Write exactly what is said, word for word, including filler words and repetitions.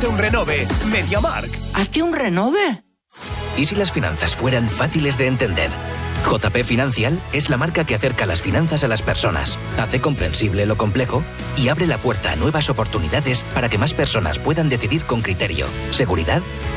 Hazte un renove. MediaMarkt. ¿Hazte un renove? ¿Y si las finanzas fueran fáciles de entender? J P Financial es la marca que acerca las finanzas a las personas, hace comprensible lo complejo y abre la puerta a nuevas oportunidades para que más personas puedan decidir con criterio, seguridad